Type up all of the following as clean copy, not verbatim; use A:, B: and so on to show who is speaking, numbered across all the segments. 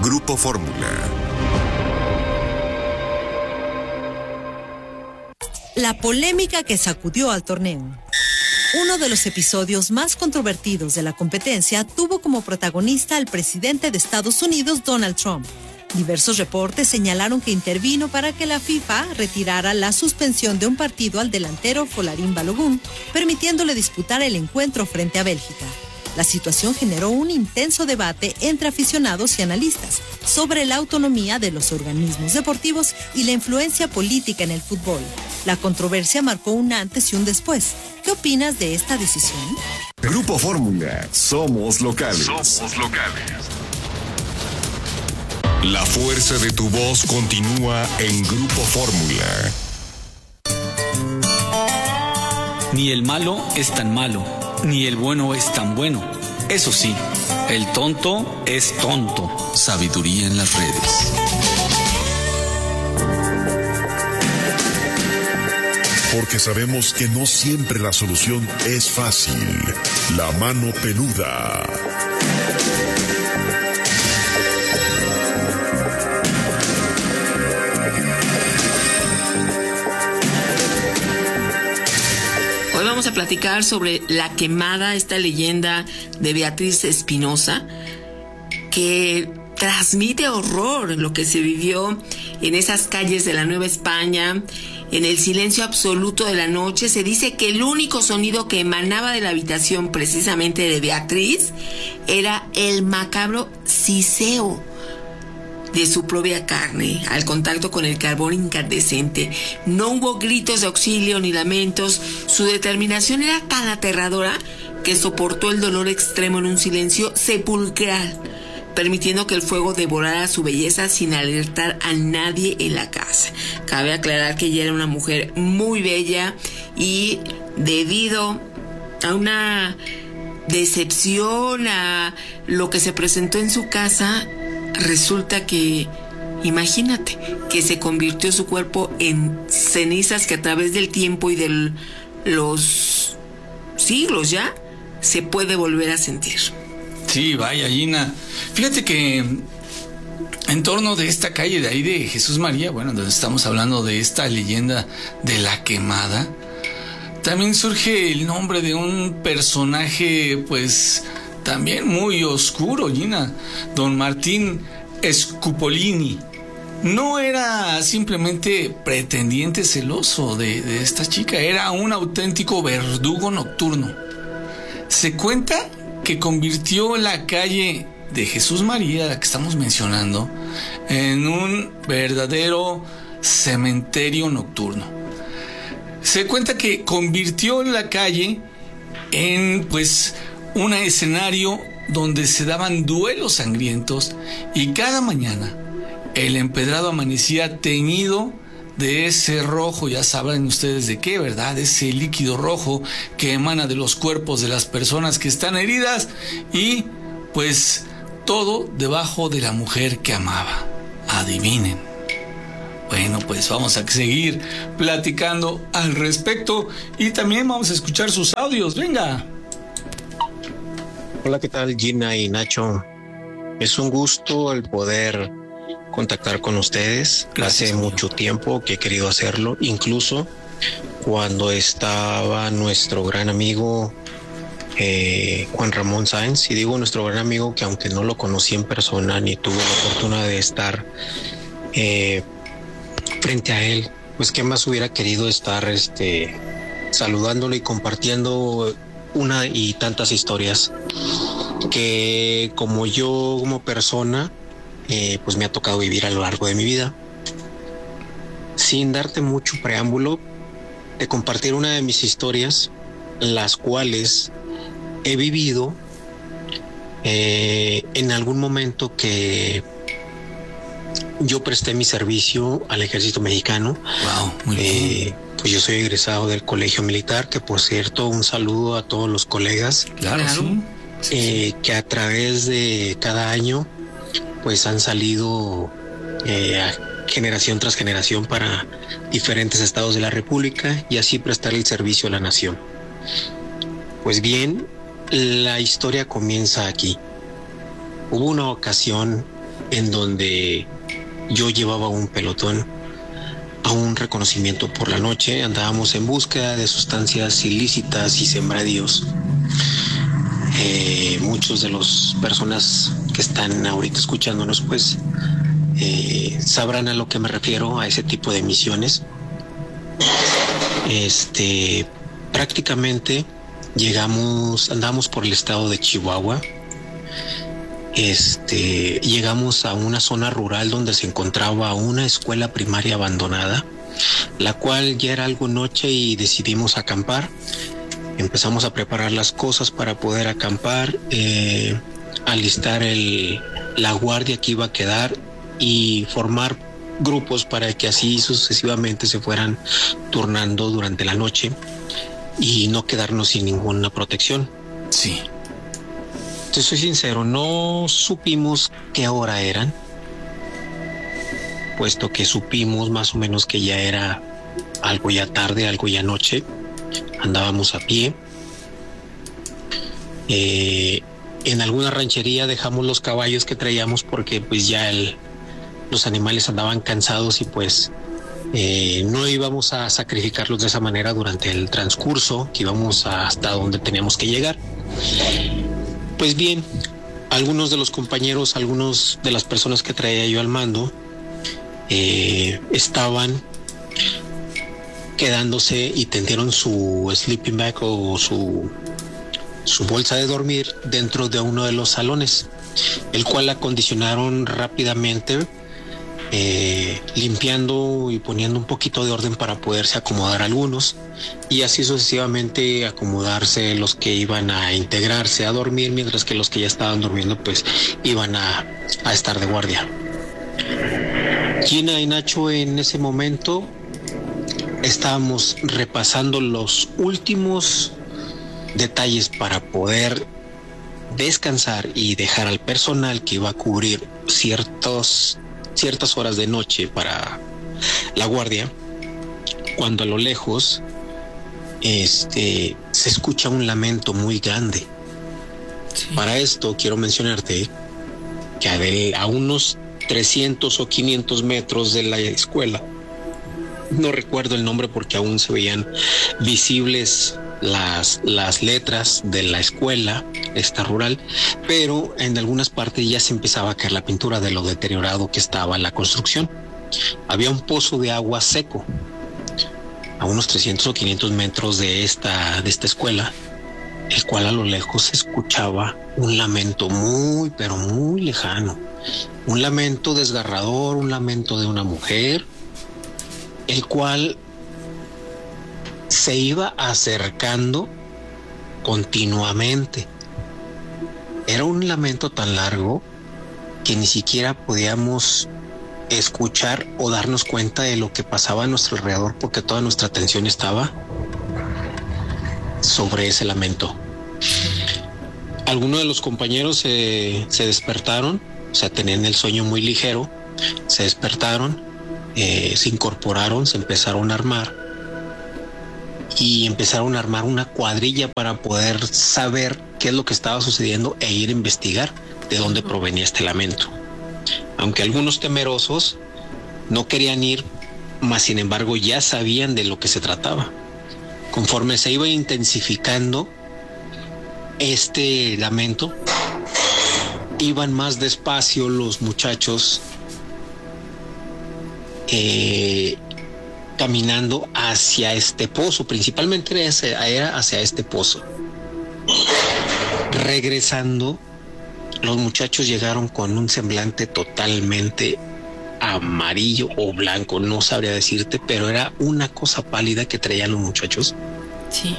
A: Grupo Fórmula.
B: La polémica que sacudió al torneo. Uno de los episodios más controvertidos de la competencia tuvo como protagonista al presidente de Estados Unidos, Donald Trump. Diversos reportes señalaron que intervino para que la FIFA retirara la suspensión de un partido al delantero Folarin Balogun, permitiéndole disputar el encuentro frente a Bélgica. La situación generó un intenso debate entre aficionados y analistas sobre la autonomía de los organismos deportivos y la influencia política en el fútbol. La controversia marcó un antes y un después. ¿Qué opinas de esta decisión?
A: Grupo Fórmula. Somos locales.
C: Somos locales.
A: La fuerza de tu voz continúa en Grupo Fórmula.
D: Ni el malo es tan malo, ni el bueno es tan bueno. Eso sí, el tonto es tonto.
E: Sabiduría en las redes.
A: Porque sabemos que no siempre la solución es fácil. La mano peluda.
F: Hoy vamos a platicar sobre La Quemada, esta leyenda de Beatriz Espinosa, que transmite horror lo que se vivió en esas calles de la Nueva España. En el silencio absoluto de la noche, se dice que el único sonido que emanaba de la habitación precisamente de Beatriz era el macabro siseo de su propia carne al contacto con el carbón incandescente. No hubo gritos de auxilio ni lamentos. Su determinación era tan aterradora que soportó el dolor extremo en un silencio sepulcral, permitiendo que el fuego devorara su belleza sin alertar a nadie en la casa. Cabe aclarar que ella era una mujer muy bella y debido a una decepción a lo que se presentó en su casa, resulta que, imagínate, que se convirtió su cuerpo en cenizas que a través del tiempo y de los siglos ya se puede volver a sentir.
D: Sí, vaya, Gina. Fíjate que en torno de esta calle de ahí de Jesús María, bueno, donde estamos hablando de esta leyenda de La Quemada, también surge el nombre de un personaje, pues, también muy oscuro, Gina. Don Martín Scupolini. No era simplemente pretendiente celoso de esta chica, era un auténtico verdugo nocturno. Se cuenta que convirtió la calle de Jesús María, la que estamos mencionando, en un verdadero cementerio nocturno. Se cuenta que convirtió la calle en, pues, un escenario donde se daban duelos sangrientos y cada mañana el empedrado amanecía teñido de ese rojo, ya saben ustedes de qué, ¿verdad? Ese líquido rojo que emana de los cuerpos de las personas que están heridas y, pues, todo debajo de la mujer que amaba. Adivinen. Bueno, pues vamos a seguir platicando al respecto y también vamos a escuchar sus audios. Venga.
G: Hola, ¿qué tal, Gina y Nacho? Es un gusto el poder contactar con ustedes.
D: Gracias,
G: hace mucho tiempo que he querido hacerlo, incluso cuando estaba nuestro gran amigo Juan Ramón Sáenz, y digo nuestro gran amigo que aunque no lo conocí en persona ni tuve la fortuna de estar frente a él, pues qué más hubiera querido estar saludándolo y compartiendo una y tantas historias que como yo como persona pues me ha tocado vivir a lo largo de mi vida. Sin darte mucho preámbulo, de compartir una de mis historias, las cuales he vivido en algún momento que yo presté mi servicio al ejército mexicano.
D: Wow, muy bien.
G: Pues yo soy egresado del colegio militar, que por cierto, un saludo a todos los colegas.
D: Claro, sí.
G: Que a través de cada año pues han salido generación tras generación para diferentes estados de la República y así prestar el servicio a la nación. Pues bien, la historia comienza aquí. Hubo una ocasión en donde yo llevaba un pelotón a un reconocimiento por la noche. Andábamos en búsqueda de sustancias ilícitas y sembradíos. Muchos de las personas que están ahorita escuchándonos pues sabrán a lo que me refiero, a ese tipo de misiones. Prácticamente andamos por el estado de Chihuahua. Llegamos a una zona rural donde se encontraba una escuela primaria abandonada, la cual ya era algo noche y decidimos acampar. Empezamos a preparar las cosas para poder acampar, alistar la guardia que iba a quedar y formar grupos para que así sucesivamente se fueran turnando durante la noche y no quedarnos sin ninguna protección.
D: Sí.
G: Te soy sincero, no supimos qué hora eran, puesto que supimos más o menos que ya era algo ya tarde, algo ya noche. Andábamos a pie. En alguna ranchería dejamos los caballos que traíamos porque pues ya los animales andaban cansados y pues no íbamos a sacrificarlos de esa manera durante el transcurso que íbamos hasta donde teníamos que llegar. Pues bien, algunos de los compañeros, algunos de las personas que traía yo al mando estaban quedándose y tendieron su sleeping bag o su bolsa de dormir dentro de uno de los salones, el cual acondicionaron rápidamente, limpiando y poniendo un poquito de orden para poderse acomodar algunos y así sucesivamente acomodarse los que iban a integrarse a dormir, mientras que los que ya estaban durmiendo pues iban a estar de guardia. Gina y Nacho en ese momento estábamos repasando los últimos detalles para poder descansar y dejar al personal que iba a cubrir ciertas horas de noche para la guardia, cuando a lo lejos se escucha un lamento muy grande. Sí. Para esto quiero mencionarte que a unos 300 o 500 metros de la escuela, no recuerdo el nombre porque aún se veían visibles las letras de la escuela, esta rural, pero en algunas partes ya se empezaba a caer la pintura de lo deteriorado que estaba la construcción. Había un pozo de agua seco a unos 300 o 500 metros de esta escuela, el cual a lo lejos se escuchaba un lamento muy, pero muy lejano, un lamento desgarrador, un lamento de una mujer, el cual se iba acercando continuamente. Era un lamento tan largo que ni siquiera podíamos escuchar o darnos cuenta de lo que pasaba a nuestro alrededor, porque toda nuestra atención estaba sobre ese lamento. Algunos de los compañeros se despertaron, o sea, tenían el sueño muy ligero, se despertaron, se incorporaron, se empezaron a armar y empezaron a armar una cuadrilla para poder saber qué es lo que estaba sucediendo e ir a investigar de dónde provenía este lamento. Aunque algunos temerosos no querían ir, mas sin embargo ya sabían de lo que se trataba. Conforme se iba intensificando este lamento, iban más despacio los muchachos caminando hacia este pozo, principalmente era hacia este pozo. Regresando, los muchachos llegaron con un semblante totalmente amarillo o blanco, no sabría decirte, pero era una cosa pálida que traían los muchachos.
F: Sí.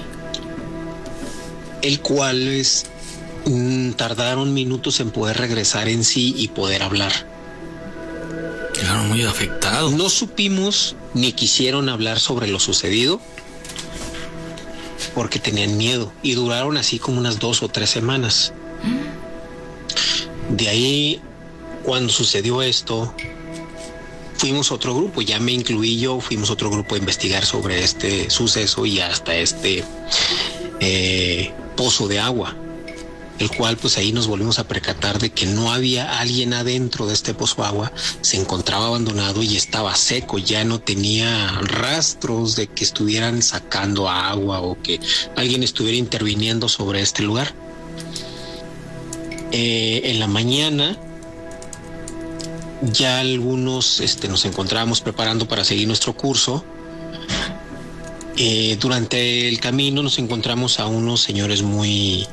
G: El cual tardaron minutos en poder regresar en sí y poder hablar.
D: Quedaron muy afectados.
G: No supimos ni quisieron hablar sobre lo sucedido porque tenían miedo y duraron así como unas 2 o 3 semanas. De ahí, cuando sucedió esto, fuimos otro grupo, ya me incluí yo, fuimos otro grupo a investigar sobre este suceso y hasta este pozo de agua. el cual pues ahí nos volvimos a percatar de que no había alguien adentro de este pozo agua, se encontraba abandonado y estaba seco, ya no tenía rastros de que estuvieran sacando agua o que alguien estuviera interviniendo sobre este lugar. En la mañana ya algunos nos encontrábamos preparando para seguir nuestro curso. Durante el camino nos encontramos a unos señores muy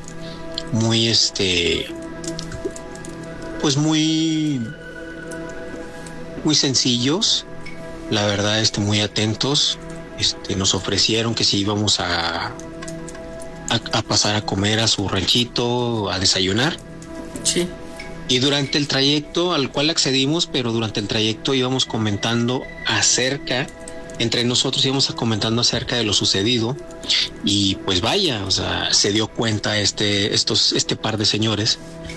G: sencillos, la verdad, muy atentos. Nos ofrecieron que si íbamos a pasar a comer a su ranchito, a desayunar.
F: Sí.
G: Y durante el trayecto al cual accedimos, pero durante el trayecto íbamos comentando entre nosotros íbamos comentando acerca de lo sucedido, y pues vaya, o sea, se dio cuenta este par de señores,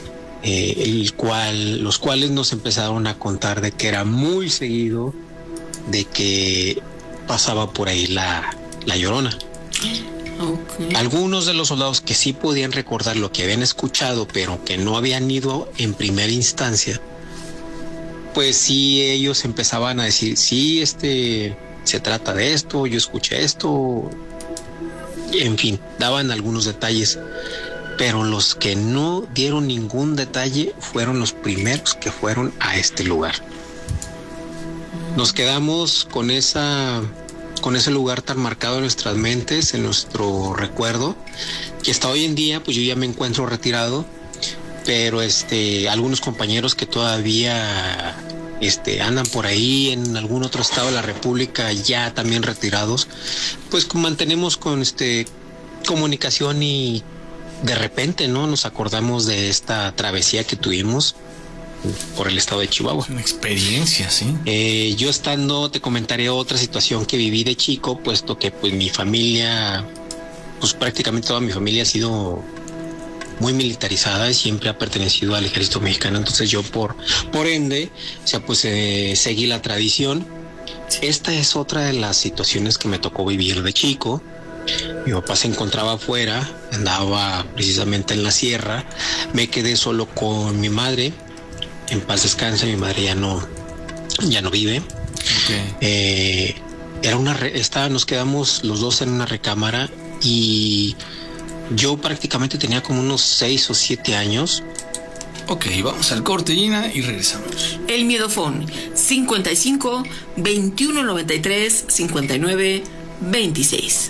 G: los cuales nos empezaron a contar de que era muy seguido de que pasaba por ahí la Llorona.
F: Okay.
G: Algunos de los soldados que sí podían recordar lo que habían escuchado, pero que no habían ido en primera instancia, pues sí, ellos empezaban a decir, sí, se trata de esto, yo escuché esto, en fin, daban algunos detalles, pero los que no dieron ningún detalle fueron los primeros que fueron a este lugar. Nos quedamos con ese lugar tan marcado en nuestras mentes, en nuestro recuerdo, que hasta hoy en día pues yo ya me encuentro retirado, pero algunos compañeros que todavía andan por ahí en algún otro estado de la República, ya también retirados, pues mantenemos con comunicación, y de repente nos acordamos de esta travesía que tuvimos por el estado de Chihuahua.
D: Una experiencia, sí.
G: Yo te comentaré otra situación que viví de chico, puesto que pues mi familia, pues prácticamente toda mi familia ha sido muy militarizada y siempre ha pertenecido al ejército mexicano. Entonces yo por ende, o sea, pues seguí la tradición. Esta es otra de las situaciones que me tocó vivir de chico. Mi papá se encontraba afuera, andaba precisamente en la sierra, me quedé solo con mi madre. En paz descanse, mi madre ya no vive. Okay. Nos quedamos los dos en una recámara, y yo prácticamente tenía como unos 6 o 7 años.
D: Ok, vamos al corte, Gina, y regresamos.
F: El Miedofón, 55 21 93 59 26.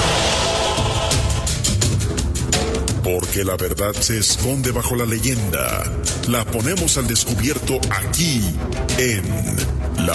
A: Porque la verdad se esconde bajo la leyenda. La ponemos al descubierto aquí en La